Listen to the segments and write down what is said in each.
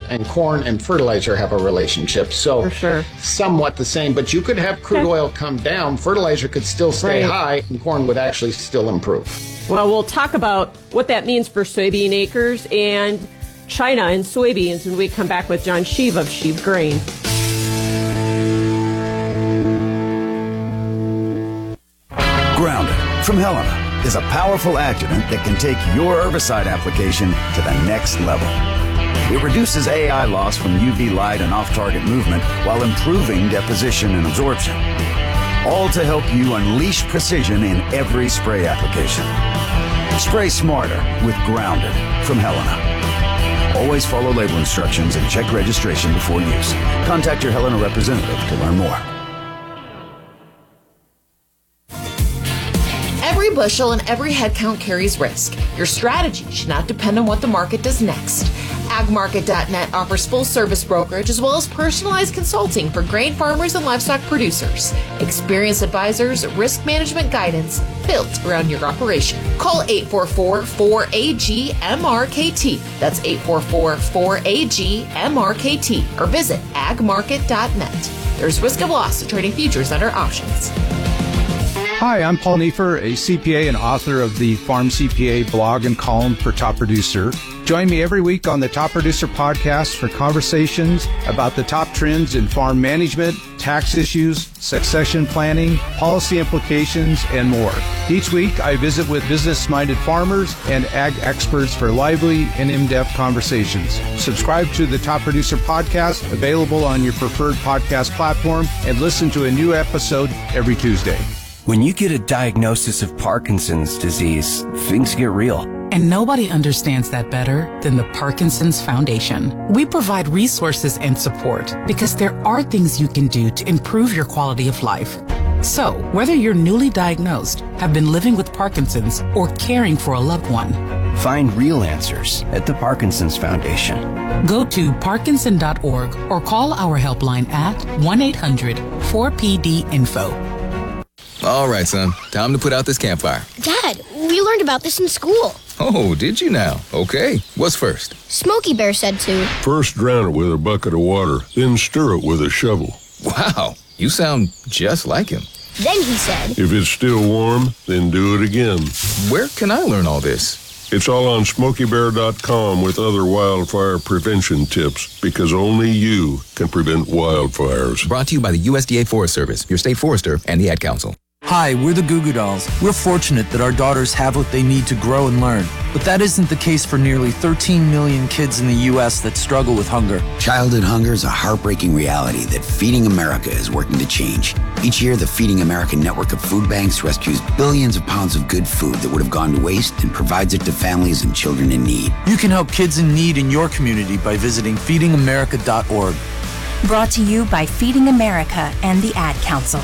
and corn and fertilizer have a relationship. So for sure, somewhat the same, but you could have crude oil come down, fertilizer could still stay high, and corn would actually still improve. Well, we'll talk about what that means for soybean acres and China and soybeans when we come back with John Sheave of Sheave Grain. Grounded from Helena is a powerful adjuvant that can take your herbicide application to the next level. It reduces AI loss from UV light and off-target movement while improving deposition and absorption. All to help you unleash precision in every spray application. Spray smarter with Grounded from Helena. Always follow label instructions and check registration before use. Contact your Helena representative to learn more. Every bushel and every head count carries risk. Your strategy should not depend on what the market does next. AgMarket.net offers full-service brokerage as well as personalized consulting for grain farmers and livestock producers. Experienced advisors, risk management guidance built around your operation. Call 844-4AG-MRKT. That's 844-4AG-MRKT or visit AgMarket.net. There's risk of loss of trading futures under options. Hi, I'm Paul Neiffer, a CPA and author of the Farm CPA blog and column for Top Producer. Join me every week on the Top Producer podcast for conversations about the top trends in farm management, tax issues, succession planning, policy implications, and more. Each week, I visit with business-minded farmers and ag experts for lively and in-depth conversations. Subscribe to the Top Producer podcast, available on your preferred podcast platform, and listen to a new episode every Tuesday. When you get a diagnosis of Parkinson's disease, things get real. And nobody understands that better than the Parkinson's Foundation. We provide resources and support because there are things you can do to improve your quality of life. So, whether you're newly diagnosed, have been living with Parkinson's, or caring for a loved one, find real answers at the Parkinson's Foundation. Go to parkinson.org or call our helpline at 1-800-4PD-INFO. All right, son. Time to put out this campfire. Dad, we learned about this in school. Oh, did you now? Okay. What's first? Smokey Bear said to. First drown it with a bucket of water, then stir it with a shovel. Wow, you sound just like him. Then he said. If it's still warm, then do it again. Where can I learn all this? It's all on SmokeyBear.com with other wildfire prevention tips, because only you can prevent wildfires. Brought to you by the USDA Forest Service, your state forester, and the Ad Council. Hi, we're the Goo Goo Dolls. We're fortunate that our daughters have what they need to grow and learn. But that isn't the case for nearly 13 million kids in the U.S. that struggle with hunger. Childhood hunger is a heartbreaking reality that Feeding America is working to change. Each year, the Feeding America network of food banks rescues billions of pounds of good food that would have gone to waste and provides it to families and children in need. You can help kids in need in your community by visiting feedingamerica.org. Brought to you by Feeding America and the Ad Council.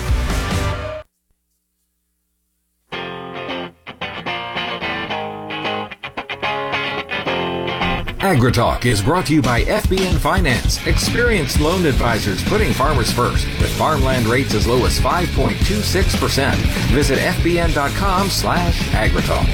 AgriTalk is brought to you by FBN Finance, experienced loan advisors putting farmers first, with farmland rates as low as 5.26%. Visit fbn.com/agritalk.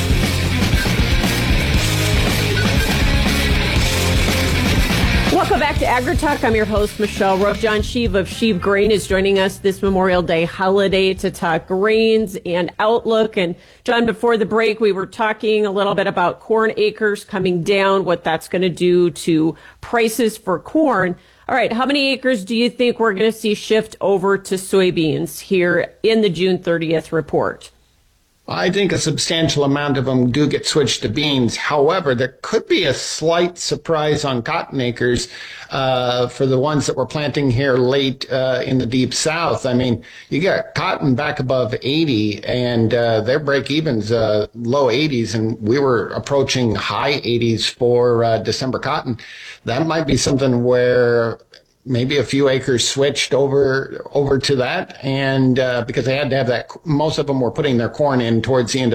Welcome back to AgriTalk. I'm your host, Michelle Rook. John Sheave of Sheave Grain is joining us this Memorial Day holiday to talk grains and outlook. And John, before the break, we were talking a little bit about corn acres coming down, what that's going to do to prices for corn. All right, how many acres do you think we're going to see shift over to soybeans here in the June 30th report? I think a substantial amount of them do get switched to beans. However, there could be a slight surprise on cotton acres for the ones that were planting here late in the deep south. I mean, you got cotton back above 80, and their break-evens low 80s, and we were approaching high 80s for December cotton. That might be something where maybe a few acres switched over to that, and because they had to have that, most of them were putting their corn in towards the end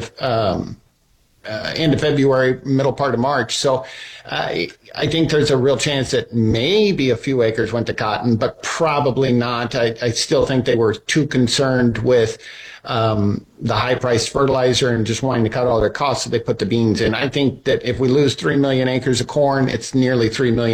of February, middle part of March. So I think there's a real chance that maybe a few acres went to cotton, but probably not. I still think they were too concerned with the high-priced fertilizer and just wanting to cut all their costs, so they put the beans in. I think that if we lose 3 million acres of corn, it's nearly 3 million